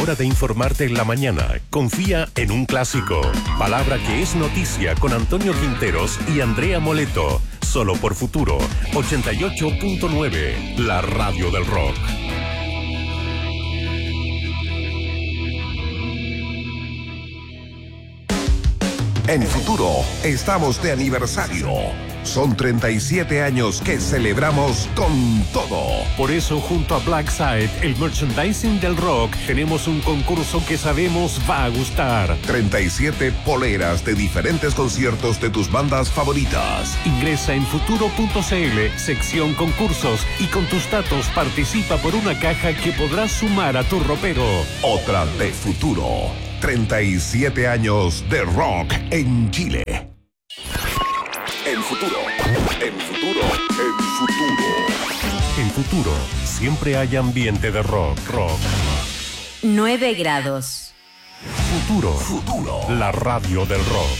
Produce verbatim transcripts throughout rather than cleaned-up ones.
hora de informarte en la mañana, confía en un clásico. Palabra que es noticia con Antonio Quinteros y Andrea Moleto. Solo por Futuro, ochenta y ocho punto nueve, la radio del rock. En Futuro, estamos de aniversario. Son treinta y siete años que celebramos con todo. Por eso, junto a Blackside, el merchandising del rock, tenemos un concurso que sabemos va a gustar. treinta y siete poleras de diferentes conciertos de tus bandas favoritas. Ingresa en futuro punto cl, sección concursos, y con tus datos participa por una caja que podrás sumar a tu ropero. Otra de Futuro. treinta y siete años de rock en Chile. En Futuro, en Futuro, en Futuro. En Futuro, siempre hay ambiente de rock, rock. nueve grados. Futuro, Futuro. La radio del rock.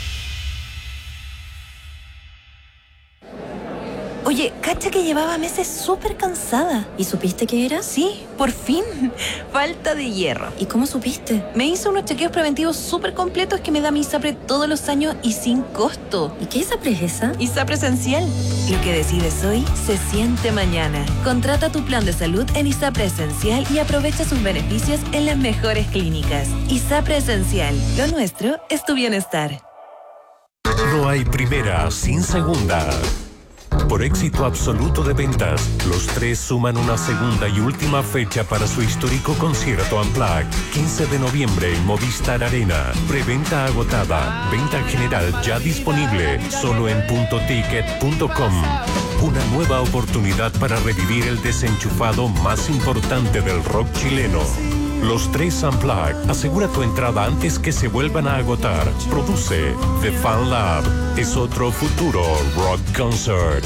Oye, cacha que llevaba meses súper cansada. ¿Y supiste qué era? Sí, por fin. Falta de hierro. ¿Y cómo supiste? Me hice unos chequeos preventivos súper completos que me da mi ISAPRE todos los años y sin costo. ¿Y qué ISAPRE es esa? ISAPRE Esencial. Lo que decides hoy se siente mañana. Contrata tu plan de salud en ISAPRE Esencial y aprovecha sus beneficios en las mejores clínicas. ISAPRE Esencial. Lo nuestro es tu bienestar. No hay primera sin segunda. Por éxito absoluto de ventas, los tres suman una segunda y última fecha para su histórico concierto Unplugged. quince de noviembre en Movistar Arena. Preventa agotada. Venta general ya disponible. Solo en punto ticket punto com. Una nueva oportunidad para revivir el desenchufado más importante del rock chileno. Los tres Unplugged. Asegura tu entrada antes que se vuelvan a agotar. Produce The Fan Lab. Es otro futuro rock concert.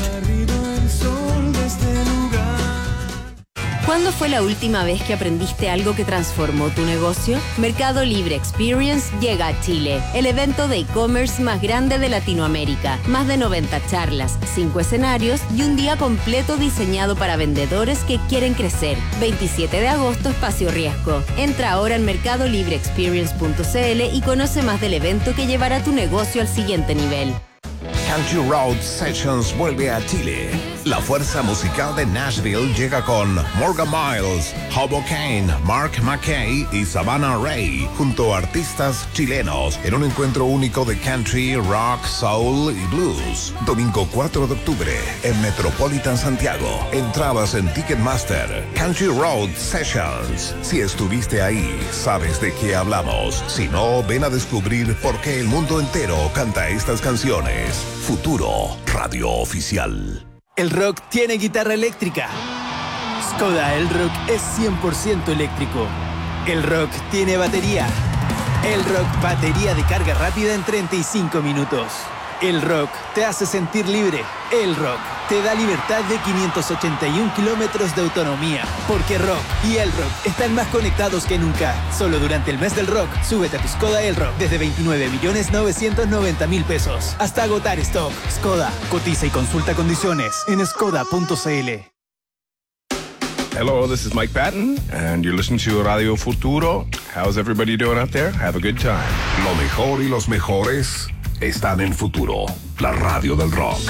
¿Cuándo fue la última vez que aprendiste algo que transformó tu negocio? Mercado Libre Experience llega a Chile, el evento de e-commerce más grande de Latinoamérica. Más de noventa charlas, cinco escenarios y un día completo diseñado para vendedores que quieren crecer. veintisiete de agosto, Espacio Riesgo. Entra ahora en mercado libre experience punto cl y conoce más del evento que llevará tu negocio al siguiente nivel. Country Road Sessions vuelve a Chile. La fuerza musical de Nashville llega con Morgan Miles, Hobo Kane, Mark McKay y Savannah Ray, junto a artistas chilenos, en un encuentro único de country, rock, soul y blues. Domingo cuatro de octubre, en Metropolitan Santiago. Entradas en Ticketmaster. Country Road Sessions. Si estuviste ahí, sabes de qué hablamos. Si no, ven a descubrir por qué el mundo entero canta estas canciones. Futuro, radio oficial. El rock tiene guitarra eléctrica. Skoda Elrock es cien por ciento eléctrico. El rock tiene batería. El rock batería de carga rápida en treinta y cinco minutos. El rock te hace sentir libre. El rock te da libertad de quinientos ochenta y uno kilómetros de autonomía. Porque rock y el rock están más conectados que nunca. Solo durante el mes del rock, súbete a tu Skoda Elrock desde veintinueve millones novecientos noventa mil pesos. Hasta agotar stock. Skoda, cotiza y consulta condiciones en skoda punto cl. Hello, this is Mike Patton, and you're listening to Radio Futuro. How's everybody doing out there? Have a good time. Lo mejor y los mejores están en Futuro, la radio del rock.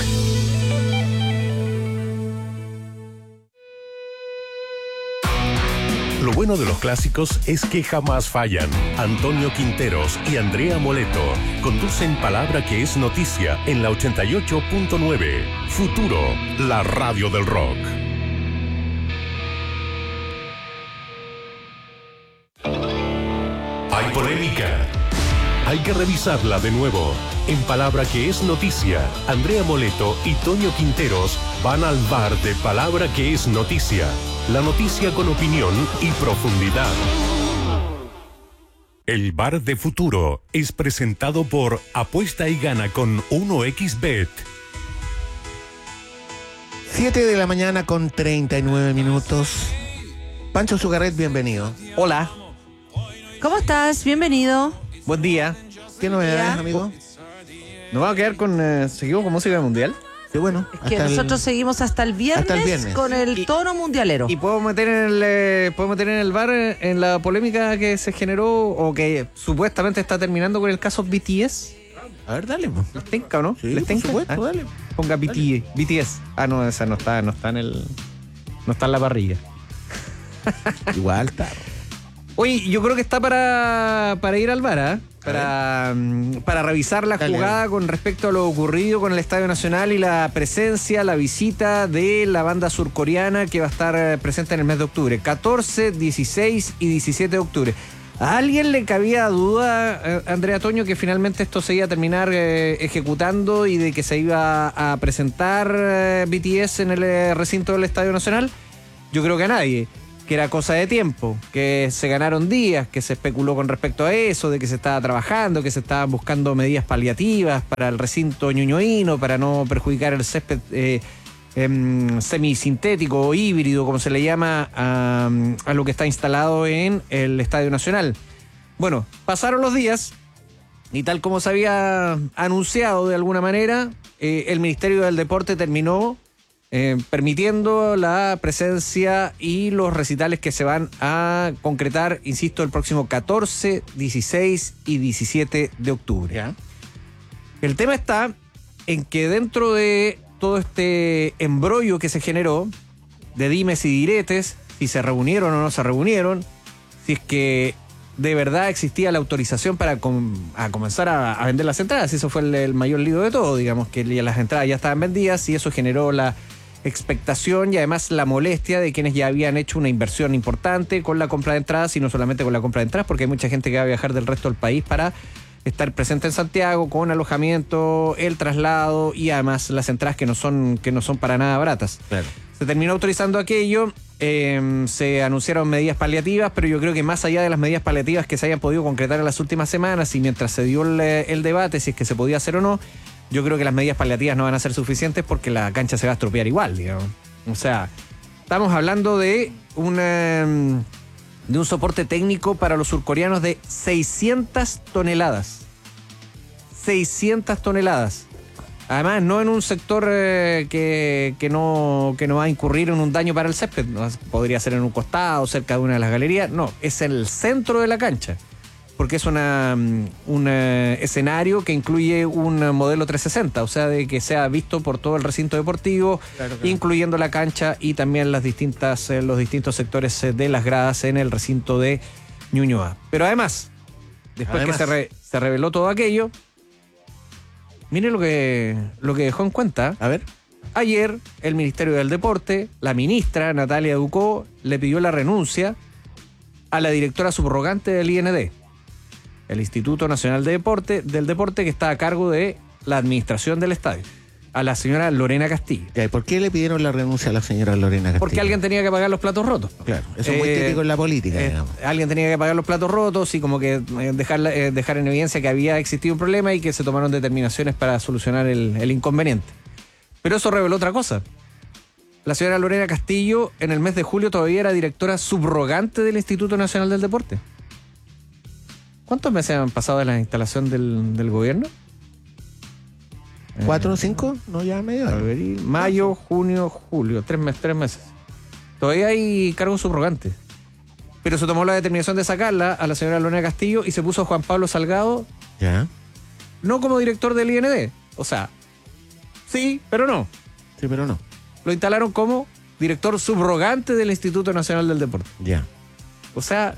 Lo bueno de los clásicos es que jamás fallan. Antonio Quinteros y Andrea Moleto conducen Palabra que es noticia en la ochenta y ocho punto nueve. Futuro, la radio del rock. Hay polémica. Hay que revisarla de nuevo. En Palabra que es noticia, Andrea Moleto y Toño Quinteros van al bar de Palabra que es noticia. La noticia con opinión y profundidad. El bar de Futuro es presentado por Apuesta y Gana con uno equis bet. siete de la mañana con treinta y nueve minutos. Pancho Zugarret, bienvenido. Hola. ¿Cómo estás? Bienvenido. Buen día. ¿Qué novedades, Ya. amigo? ¿Nos vamos a quedar con... Eh, ¿Seguimos con música mundial? Sí, bueno. Es que nosotros el, seguimos hasta el, viernes hasta el viernes con el y, tono mundialero. Y puedo meter en el eh, puedo meter en el bar en la polémica que se generó o que supuestamente está terminando con el caso B T S. A ver, dale. ¿Les tinca o no? Sí, ¿Les tinca? Por supuesto, ¿Ah? dale. Ponga B T S. B T S. Ah, no, esa no está, no está en el no está en la parrilla. Igual está. Oye, yo creo que está para, para ir al bar, ¿eh? Para, para revisar la Dale. jugada con respecto a lo ocurrido con el Estadio Nacional y la presencia, la visita de la banda surcoreana que va a estar presente en el mes de octubre. catorce, dieciséis y diecisiete de octubre. ¿A alguien le cabía duda, Andrea Toño, que finalmente esto se iba a terminar eh, ejecutando y de que se iba a presentar eh, B T S en el eh, recinto del Estadio Nacional? Yo creo que a nadie. Que era cosa de tiempo, que se ganaron días, que se especuló con respecto a eso, de que se estaba trabajando, que se estaban buscando medidas paliativas para el recinto ñuñoíno, para no perjudicar el césped eh, eh, semisintético o híbrido, como se le llama a, a lo que está instalado en el Estadio Nacional. Bueno, pasaron los días y tal como se había anunciado de alguna manera, eh, el Ministerio del Deporte terminó Eh, permitiendo la presencia y los recitales que se van a concretar, insisto, el próximo catorce, dieciséis y diecisiete de octubre. ¿Ya? El tema está en que dentro de todo este embrollo que se generó, de dimes y diretes, si se reunieron o no se reunieron, si es que de verdad existía la autorización para com- a comenzar a, a vender las entradas, eso fue el, el mayor lío de todo, digamos, que las entradas ya estaban vendidas y eso generó la expectación y además la molestia de quienes ya habían hecho una inversión importante con la compra de entradas y no solamente con la compra de entradas, porque hay mucha gente que va a viajar del resto del país para estar presente en Santiago con alojamiento, el traslado y además las entradas que no son, que no son para nada baratas. Claro. Se terminó autorizando aquello, eh, se anunciaron medidas paliativas, pero yo creo que más allá de las medidas paliativas que se hayan podido concretar en las últimas semanas y mientras se dio el, el debate si es que se podía hacer o no, yo creo que las medidas paliativas no van a ser suficientes porque la cancha se va a estropear igual, digamos. O sea, estamos hablando de una, de un soporte técnico para los surcoreanos de seiscientas toneladas. seiscientas toneladas. Además, no en un sector eh, que, que, no, que no va a incurrir en un daño para el césped. No, podría ser en un costado, cerca de una de las galerías. No, es en el centro de la cancha. Porque es una, un escenario que incluye un modelo trescientos sesenta, o sea, de que sea visto por todo el recinto deportivo, claro, claro. incluyendo la cancha y también las distintas, eh, los distintos sectores de las gradas en el recinto de Ñuñoa. Pero además, después además. que se, re, se reveló todo aquello, mire lo que, lo que dejó en cuenta. A ver. Ayer, el Ministerio del Deporte, la ministra Natalia Ducó, le pidió la renuncia a la directora subrogante del I N D. El Instituto Nacional de Deporte, del Deporte, que está a cargo de la administración del estadio, a la señora Lorena Castillo. ¿Y por qué le pidieron la renuncia a la señora Lorena Castillo? Porque alguien tenía que pagar los platos rotos. Claro, eso es muy eh, típico en la política. Eh, alguien tenía que pagar los platos rotos y como que dejar, eh, dejar en evidencia que había existido un problema y que se tomaron determinaciones para solucionar el, el inconveniente. Pero eso reveló otra cosa. La señora Lorena Castillo en el mes de julio todavía era directora subrogante del Instituto Nacional del Deporte. ¿Cuántos meses han pasado de la instalación del, del gobierno? ¿Cuatro o cinco? No, ya medio. Abril, mayo, junio, julio. Tres meses, tres meses. Todavía hay cargos subrogantes. Pero se tomó la determinación de sacarla a la señora Lorena Castillo y se puso a Juan Pablo Salgado. Ya. No como director del I N D. O sea, sí, pero no. Sí, pero no. Lo instalaron como director subrogante del Instituto Nacional del Deporte. Ya. O sea,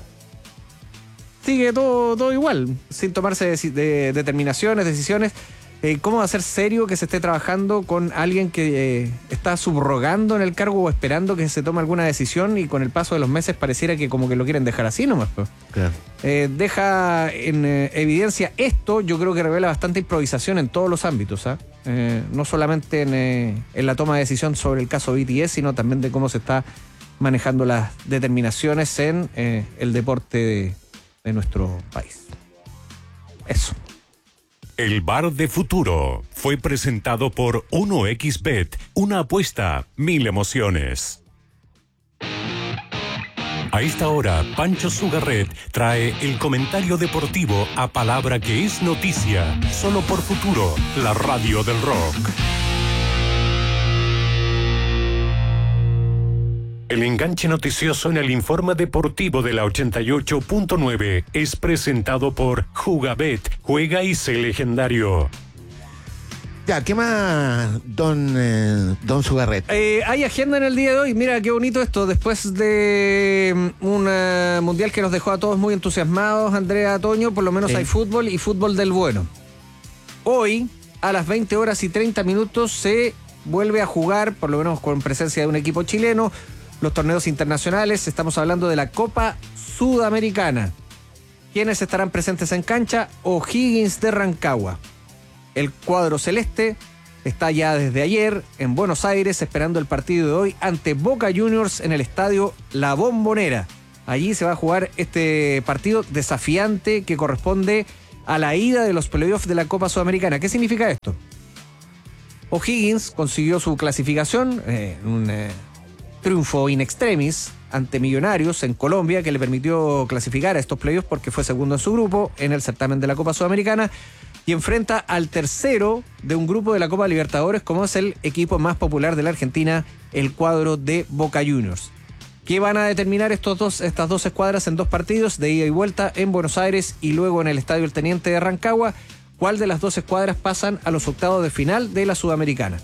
sigue todo, todo igual, sin tomarse de, de, determinaciones, decisiones. Eh, ¿Cómo va a ser serio que se esté trabajando con alguien que eh, está subrogando en el cargo o esperando que se tome alguna decisión y con el paso de los meses pareciera que como que lo quieren dejar así nomás? Pues. Claro. Eh, deja en eh, evidencia esto, yo creo que revela bastante improvisación en todos los ámbitos, ¿eh? Eh, no solamente en, eh, en la toma de decisión sobre el caso B T S, sino también de cómo se está manejando las determinaciones en eh, el deporte de, de nuestro país. Eso. El Bar de Futuro fue presentado por uno equis bet, una apuesta, mil emociones. A esta hora, Pancho Sugarret trae el comentario deportivo a palabra que es noticia, solo por Futuro, la radio del rock. El enganche noticioso en el informe deportivo de la ochenta y ocho punto nueve es presentado por Jugabet. Juega y sé legendario. Ya, ¿qué más, don, eh, don Sugarret? Eh, hay agenda en el día de hoy. Mira, qué bonito esto. Después de un uh, mundial que nos dejó a todos muy entusiasmados, Andrea, Toño, por lo menos sí. Hay fútbol y fútbol del bueno. Hoy, a las veinte horas y treinta minutos, se vuelve a jugar, por lo menos con presencia de un equipo chileno, los torneos internacionales. Estamos hablando de la Copa Sudamericana. ¿Quiénes estarán presentes en cancha? O'Higgins de Rancagua. El cuadro celeste está ya desde ayer en Buenos Aires esperando el partido de hoy ante Boca Juniors en el estadio La Bombonera. Allí se va a jugar este partido desafiante que corresponde a la ida de los playoffs de la Copa Sudamericana. ¿Qué significa esto? O'Higgins consiguió su clasificación, eh, un eh, triunfo in extremis ante Millonarios en Colombia que le permitió clasificar a estos playoffs porque fue segundo en su grupo en el certamen de la Copa Sudamericana. Y enfrenta al tercero de un grupo de la Copa Libertadores, como es el equipo más popular de la Argentina, el cuadro de Boca Juniors. ¿Qué van a determinar estos dos, estas dos escuadras en dos partidos de ida y vuelta en Buenos Aires y luego en el Estadio El Teniente de Rancagua? ¿Cuál de las dos escuadras pasan a los octavos de final de la Sudamericana?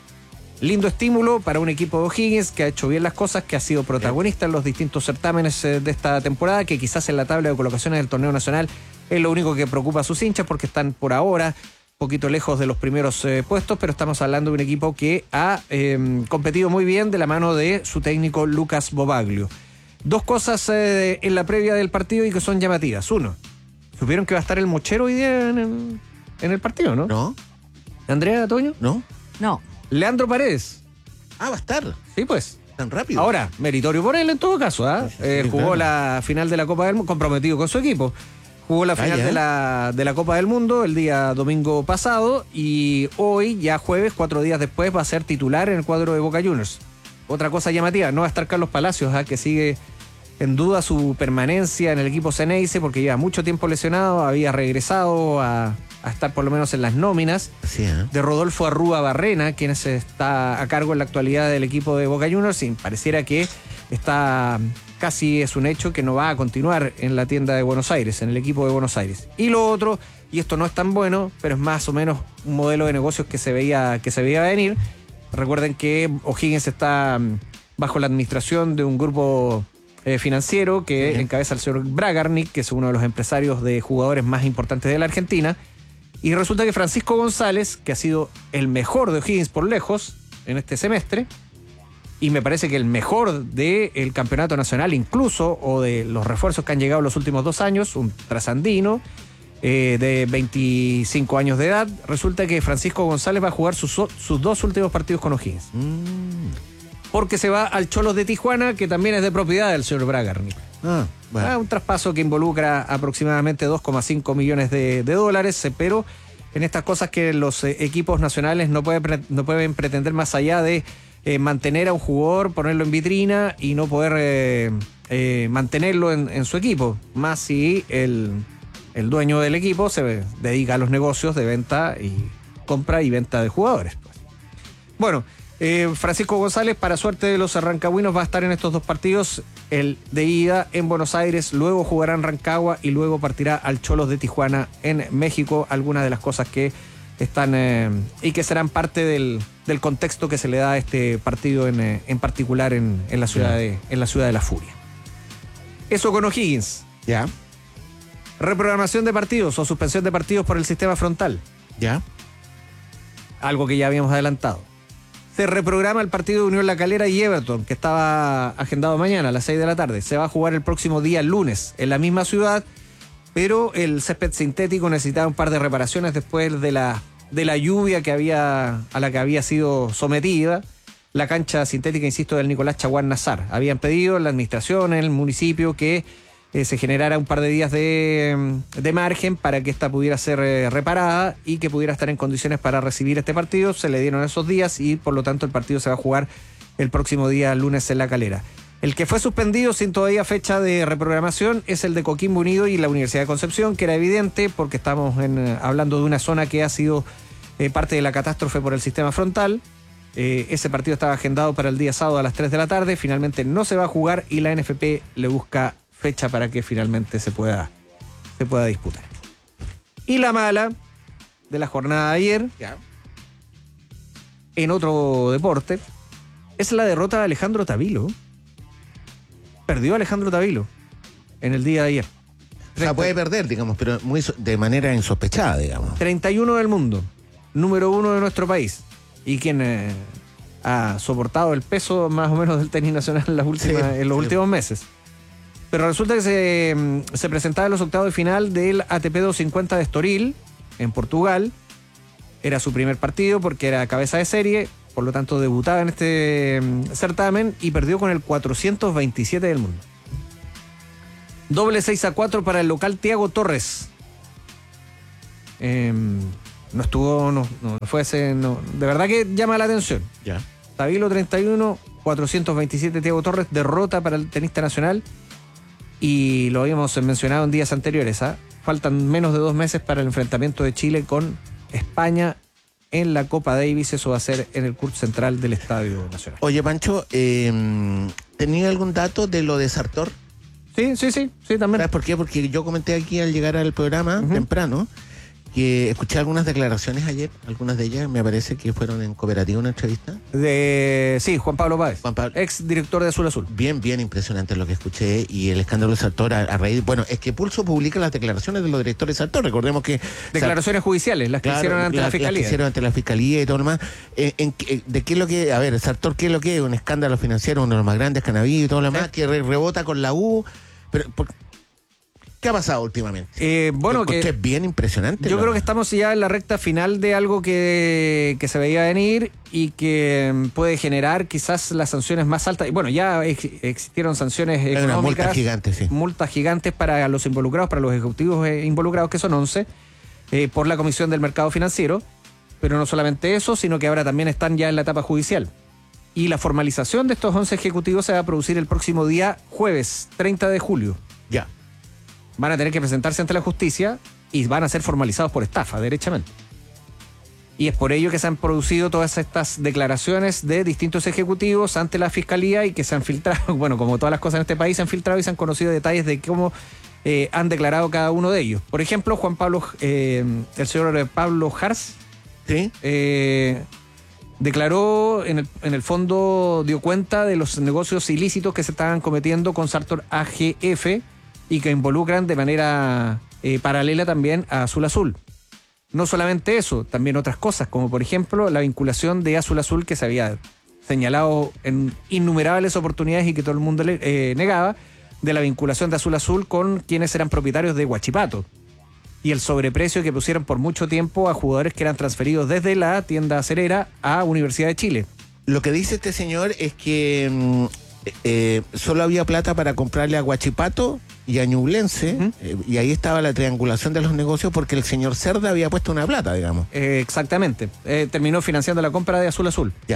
Lindo estímulo para un equipo de O'Higgins que ha hecho bien las cosas, que ha sido protagonista en los distintos certámenes de esta temporada, que quizás en la tabla de colocaciones del torneo nacional es lo único que preocupa a sus hinchas porque están por ahora un poquito lejos de los primeros eh, puestos, pero estamos hablando de un equipo que ha eh, competido muy bien de la mano de su técnico Lucas Bobaglio. Dos cosas eh, en la previa del partido y que son llamativas. Uno, ¿supieron que va a estar el Mochero hoy día en el, en el partido, no? No. ¿Andrea, Toño? No. No. Leandro Paredes. Ah, va a estar. Sí, pues. Tan rápido. Ahora, meritorio por él en todo caso, ¿eh? Sí, sí, eh, jugó claro. La final de la Copa del Mundo, comprometido con su equipo. Jugó la final ah, de, la, de la Copa del Mundo el día domingo pasado y hoy, ya jueves, cuatro días después, va a ser titular en el cuadro de Boca Juniors. Otra cosa llamativa, no va a estar Carlos Palacios, ¿eh? Que sigue en duda su permanencia en el equipo Ceneice porque lleva mucho tiempo lesionado, había regresado a, a estar por lo menos en las nóminas. Sí, ¿eh? De Rodolfo Arrúa Barrena, quien está a cargo en la actualidad del equipo de Boca Juniors, y pareciera que está... Casi es un hecho que no va a continuar en la tienda de Buenos Aires, en el equipo de Buenos Aires. Y lo otro, y esto no es tan bueno, pero es más o menos un modelo de negocios que se veía, que se veía venir. Recuerden que O'Higgins está bajo la administración de un grupo eh, financiero que Bien. encabeza el señor Bragarnik, que es uno de los empresarios de jugadores más importantes de la Argentina. Y resulta que Francisco González, que ha sido el mejor de O'Higgins por lejos en este semestre, y me parece que el mejor del campeonato nacional incluso, o de los refuerzos que han llegado los últimos dos años, un trasandino eh, de veinticinco años de edad, resulta que Francisco González va a jugar sus, sus dos últimos partidos con O'Higgins. Mm. Porque se va al Cholos de Tijuana, que también es de propiedad del señor Bragarnik. Ah, bueno. ah, un traspaso que involucra aproximadamente dos coma cinco millones de, de dólares, eh, pero en estas cosas que los eh, equipos nacionales no, puede, no pueden pretender más allá de Eh, mantener a un jugador, ponerlo en vitrina y no poder eh, eh, mantenerlo en, en su equipo, más si el, el dueño del equipo se dedica a los negocios de venta y compra y venta de jugadores. Pues. Bueno, eh, Francisco González, para suerte de los rancagüinos, va a estar en estos dos partidos, el de ida en Buenos Aires, luego jugará en Rancagua y luego partirá al Cholos de Tijuana en México. Algunas de las cosas que están eh, y que serán parte del, del contexto que se le da a este partido en, eh, en particular en, en, la ciudad de, en la ciudad de la Furia. Eso con O'Higgins. Ya. Reprogramación de partidos o suspensión de partidos por el sistema frontal. Ya. Algo que ya habíamos adelantado. Se reprograma el partido de Unión La Calera y Everton, que estaba agendado mañana a las seis de la tarde. Se va a jugar el próximo día lunes en la misma ciudad, pero el césped sintético necesitaba un par de reparaciones después de la, de la lluvia que había, a la que había sido sometida la cancha sintética, insisto, del Nicolás Chaguán Nazar. Habían pedido en la administración, en el municipio, que eh, se generara un par de días de, de margen para que esta pudiera ser eh, reparada y que pudiera estar en condiciones para recibir este partido. Se le dieron esos días y por lo tanto el partido se va a jugar el próximo día lunes en La Calera. El que fue suspendido sin todavía fecha de reprogramación es el de Coquimbo Unido y la Universidad de Concepción, que era evidente porque estamos en, hablando de una zona que ha sido eh, parte de la catástrofe por el sistema frontal. Eh, ese partido estaba agendado para el día sábado a las tres de la tarde, finalmente no se va a jugar y la N F P le busca fecha para que finalmente se pueda, se pueda disputar. Y la mala de la jornada de ayer, ya, en otro deporte, es la derrota de Alejandro Tavilo. Perdió Alejandro Tavilo en el día de ayer. O sea, puede perder, digamos, pero muy so- de manera insospechada, digamos. treinta y uno del mundo, número uno de nuestro país, y quien eh, ha soportado el peso más o menos del tenis nacional en, las últimas, sí, en los sí. últimos meses. Pero resulta que se, se presentaba en los octavos de final del A T P doscientos cincuenta de Estoril, en Portugal. Era su primer partido porque era cabeza de serie, por lo tanto debutaba en este certamen y perdió con el cuatrocientos veintisiete del mundo. Doble seis a cuatro para el local Thiago Torres. Eh, no estuvo, no, no, no fue ese, no, de verdad que llama la atención. Ya. Tavilo treinta y uno, cuatrocientos veintisiete Thiago Torres, derrota para el tenista nacional. Y lo habíamos mencionado en días anteriores, ¿eh? Faltan menos de dos meses para el enfrentamiento de Chile con España en la Copa Davis. Eso va a ser en el curso central del Estadio Nacional. Oye, Pancho, eh, ¿tenía algún dato de lo de Sartor? Sí, sí, sí, sí, también. ¿Sabes por qué? Porque yo comenté aquí al llegar al programa, uh-huh, temprano, que escuché algunas declaraciones ayer, algunas de ellas me parece que fueron en Cooperativa, una entrevista. De, sí, Juan Pablo Páez, Juan Pablo, ex director de Azul Azul. Bien, bien impresionante lo que escuché y el escándalo de Sartor a, a raíz, bueno, es que Pulso publica las declaraciones de los directores de Sartor, recordemos que... Declaraciones Sart, judiciales, las que claro, hicieron ante la, la Fiscalía. Las que hicieron ante la Fiscalía y todo lo demás. En, en, ¿De qué es lo que, a ver, Sartor, qué es lo que es? Un escándalo financiero, uno de los más grandes que han habido y todo lo demás, ¿sí?, que re, rebota con la U, pero... Por, ¿qué ha pasado últimamente? Eh, bueno, que es bien impresionante. Yo ¿no? creo que estamos ya en la recta final de algo que, que se veía venir y que puede generar quizás las sanciones más altas. Bueno, ya ex, existieron sanciones Hay económicas. Una multa gigante, sí. Multas gigantes para los involucrados, para los ejecutivos involucrados, que son once, eh, por la Comisión del Mercado Financiero. Pero no solamente eso, sino que ahora también están ya en la etapa judicial. Y la formalización de estos once ejecutivos se va a producir el próximo día jueves, treinta de julio. Ya. Van a tener que presentarse ante la justicia y van a ser formalizados por estafa, derechamente. Y es por ello que se han producido todas estas declaraciones de distintos ejecutivos ante la Fiscalía y que se han filtrado, bueno, como todas las cosas en este país, se han filtrado y se han conocido detalles de cómo eh, han declarado cada uno de ellos. Por ejemplo, Juan Pablo, eh, el señor Pablo Hars, ¿sí?, eh, declaró, en el, en el fondo dio cuenta de los negocios ilícitos que se estaban cometiendo con Sartor A G F, y que involucran de manera eh, paralela también a Azul Azul. No solamente eso, también otras cosas, como por ejemplo la vinculación de Azul Azul, que se había señalado en innumerables oportunidades y que todo el mundo le, eh, negaba, de la vinculación de Azul Azul con quienes eran propietarios de Huachipato. Y el sobreprecio que pusieron por mucho tiempo a jugadores que eran transferidos desde la tienda acerera a Universidad de Chile. Lo que dice este señor es que mm, eh, solo había plata para comprarle a Huachipato y a Ñublense, uh-huh, eh, y ahí estaba la triangulación de los negocios porque el señor Cerda había puesto una plata, digamos. Eh, exactamente. Eh, terminó financiando la compra de Azul Azul. Ya.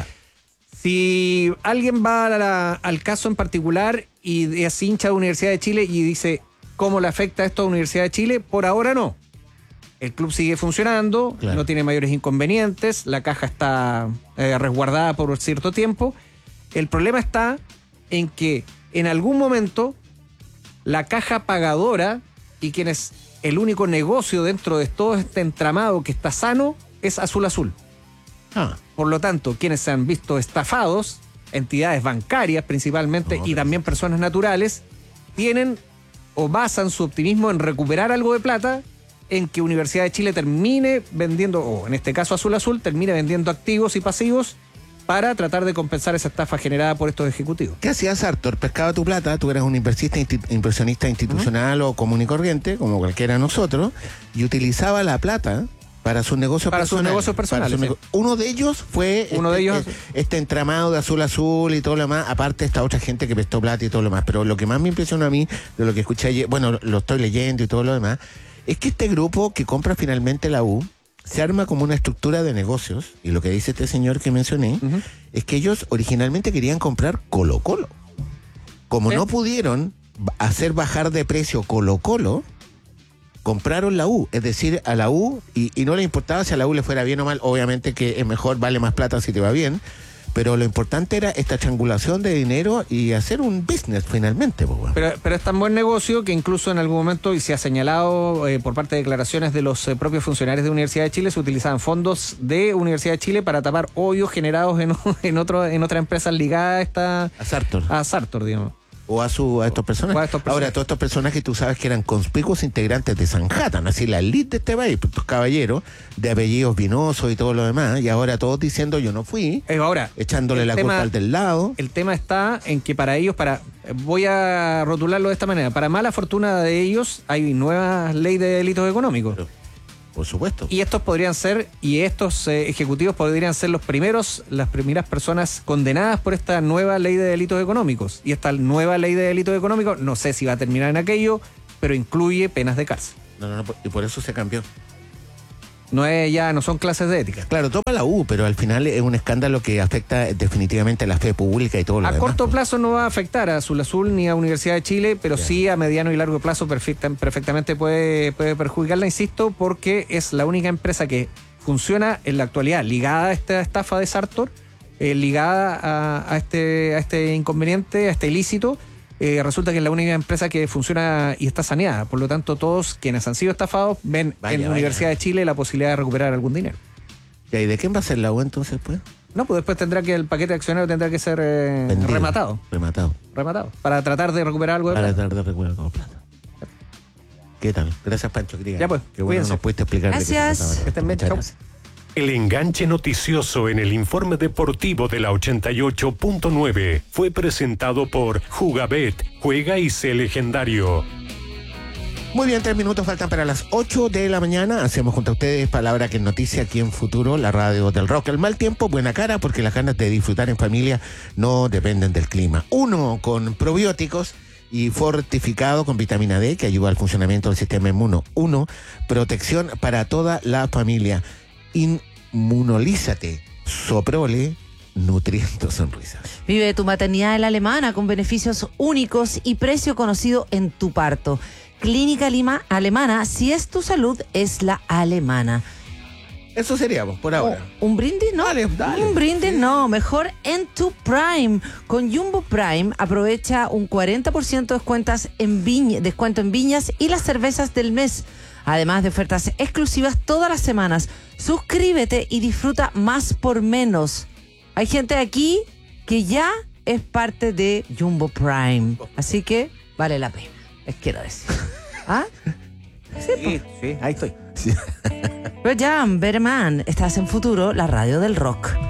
Si alguien va a la, al caso en particular y es hincha de Universidad de Chile y dice cómo le afecta esto a Universidad de Chile, por ahora no. El club sigue funcionando, claro, no tiene mayores inconvenientes, la caja está eh, resguardada por cierto tiempo. El problema está en que en algún momento la caja pagadora y quien es el único negocio dentro de todo este entramado que está sano es Azul Azul. Ah. Por lo tanto, quienes se han visto estafados, entidades bancarias principalmente, no, y también personas naturales, tienen o basan su optimismo en recuperar algo de plata en que Universidad de Chile termine vendiendo, o en este caso Azul Azul, termine vendiendo activos y pasivos para tratar de compensar esa estafa generada por estos ejecutivos. ¿Qué hacía Sartor? Pescaba tu plata, tú eras un inversista, inversionista institucional, uh-huh, o común y corriente, como cualquiera de nosotros, y utilizaba la plata para sus negocios para personales. Sus negocios personales. Sus nego- sí. Uno de ellos fue Uno este, de ellos... este entramado de Azul Azul y todo lo demás, aparte esta otra gente que prestó plata y todo lo demás. Pero lo que más me impresionó a mí, de lo que escuché ayer, bueno, lo estoy leyendo y todo lo demás, es que este grupo que compra finalmente la U se arma como una estructura de negocios, y lo que dice este señor que mencioné, uh-huh, es que ellos originalmente querían comprar Colo Colo. Como ¿Eh? no pudieron hacer bajar de precio Colo Colo, compraron la U, es decir, a la U, y, y no le importaba si a la U le fuera bien o mal, obviamente que es mejor, vale más plata si te va bien, pero lo importante era esta triangulación de dinero y hacer un business finalmente. Pues, bueno. pero, pero es tan buen negocio que incluso en algún momento, y se ha señalado eh, por parte de declaraciones de los eh, propios funcionarios de Universidad de Chile, se utilizaban fondos de Universidad de Chile para tapar hoyos generados en, en, otro, en otras empresas ligadas a esta... A Sartor. A Sartor, digamos. O a, su, a estos personajes. A estos personajes. Ahora, todos estos personajes tú sabes que eran conspicuos integrantes de Sanhattan, así la elite de este país, estos caballeros de apellidos vinosos y todo lo demás, y ahora todos diciendo yo no fui, eh, ahora, echándole la tema, culpa al del lado. El tema está en que para ellos, para voy a rotularlo de esta manera, para mala fortuna de ellos hay nueva ley de delitos económicos. Pero, por supuesto. Y estos podrían ser, y estos eh, ejecutivos podrían ser los primeros, las primeras personas condenadas por esta nueva ley de delitos económicos. Y esta nueva ley de delitos económicos, no sé si va a terminar en aquello, pero incluye penas de cárcel. No, no, no, y por eso se cambió. No es ya, no son clases de ética. Claro, toma la U, pero al final es un escándalo que afecta definitivamente a la fe pública y todo lo a demás. A corto pues. plazo no va a afectar a Azul Azul ni a Universidad de Chile, pero yeah. sí a mediano y largo plazo perfecta, perfectamente puede, puede perjudicarla, insisto, porque es la única empresa que funciona en la actualidad ligada a esta estafa de Sartor, eh, ligada a, a, este, a este inconveniente, a este ilícito. Eh, resulta que es la única empresa que funciona y está saneada. Por lo tanto, todos quienes han sido estafados ven vaya, en la vaya. Universidad de Chile la posibilidad de recuperar algún dinero. ¿Y de quién va a ser la U entonces, pues? No, pues después tendrá que el paquete accionario tendrá que ser eh, rematado. Rematado. Rematado. Para tratar de recuperar algo de Para plata. tratar de recuperar algo de plata. ¿Qué tal? Gracias, Pancho. Quería. Ya pues, qué bueno cuídense. nos pudiste explicar. Gracias. Que estén bien, chao. El enganche noticioso en el informe deportivo de la ochenta y ocho punto nueve fue presentado por Jugabet, juega y sé legendario. Muy bien, tres minutos faltan para las ocho de la mañana. Hacemos junto a ustedes Palabra que es noticia aquí en Futuro, la radio del rock. El mal tiempo, buena cara, porque las ganas de disfrutar en familia no dependen del clima. Uno con probióticos y fortificado con vitamina D, que ayuda al funcionamiento del sistema inmuno. Uno, protección para toda la familia. Inmunolízate, Soprole, nutriendo sonrisas. Vive tu maternidad en la Alemana con beneficios únicos y precio conocido en tu parto. Clínica Lima Alemana, si es tu salud, es la alemana. Eso seríamos por ahora. Oh, ¿Un brindis? No. Dale, dale. Un brindis Sí. no. Mejor en tu Prime. Con Jumbo Prime aprovecha un cuarenta por ciento de descuentos en viña, descuento en viñas y las cervezas del mes. Además de ofertas exclusivas todas las semanas. Suscríbete y disfruta más por menos. Hay gente aquí que ya es parte de Jumbo Prime. Así que vale la pena. Les quiero decir. ¿Ah? Sí, sí, sí, ahí estoy. Pero ya, Berman, estás en Futuro, la radio del rock.